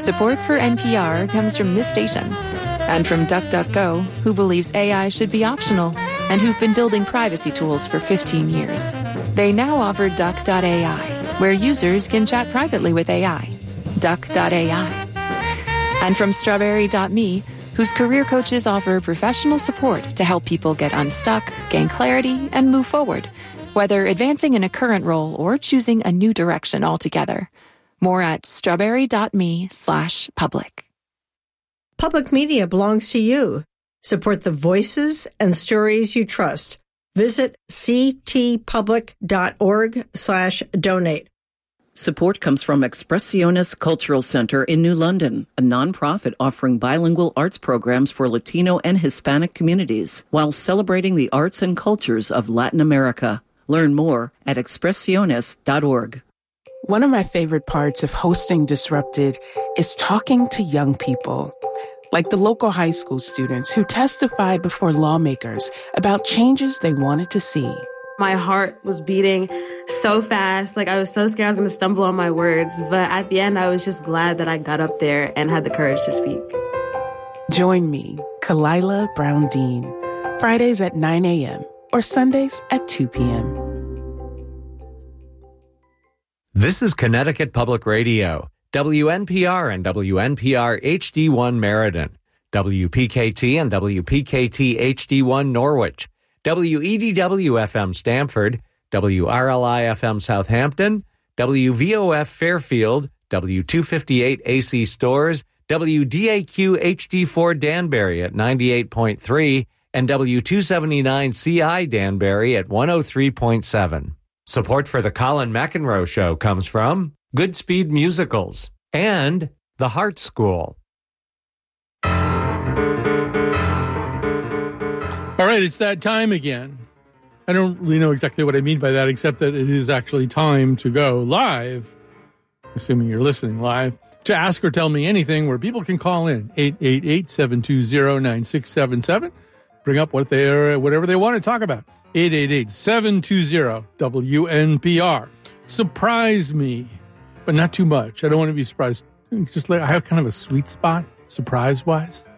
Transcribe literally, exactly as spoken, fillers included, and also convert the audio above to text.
Support for N P R comes from this station and from DuckDuckGo, who believes A I should be optional and who've been building privacy tools for fifteen years. They now offer Duck dot A I, where users can chat privately with A I. Duck dot A I. And from Strawberry dot me, whose career coaches offer professional support to help people get unstuck, gain clarity, and move forward, whether advancing in a current role or choosing a new direction altogether. More at strawberry.me slash public. Public media belongs to you. Support the voices and stories you trust. Visit ctpublic.org slash donate. Support comes from Expressiones Cultural Center in New London, a nonprofit offering bilingual arts programs for Latino and Hispanic communities while celebrating the arts and cultures of Latin America. Learn more at expressiones dot org. One of my favorite parts of hosting Disrupted is talking to young people, like the local high school students who testified before lawmakers about changes they wanted to see. My heart was beating so fast, like I was so scared I was going to stumble on my words, but at the end I was just glad that I got up there and had the courage to speak. Join me, Kalila Brown Dean, Fridays at nine a.m. or Sundays at two p.m. This is Connecticut Public Radio, W N P R and W N P R H D one Meriden, W P K T and W P K T H D one Norwich, W E D W F M Stamford, W R L I F M Southampton, W V O F Fairfield, W two fifty-eight A C Stores, W D A Q H D four Danbury at ninety-eight point three, and W two seventy-nine C I Danbury at one oh three point seven. Support for the Colin McEnroe Show comes from Goodspeed Musicals and the Heart School. All right, it's that time again. I don't really know exactly what I mean by that, except that it is actually time to go live, assuming you're listening live, to Ask or Tell Me Anything, where people can call in eight eight eight, seven two zero, nine six seven seven. Bring up what they're, whatever they want to talk about. eight eight eight, seven two zero, W N P R. Surprise me, but not too much. I don't want to be surprised. Just like I have kind of a sweet spot, surprise-wise.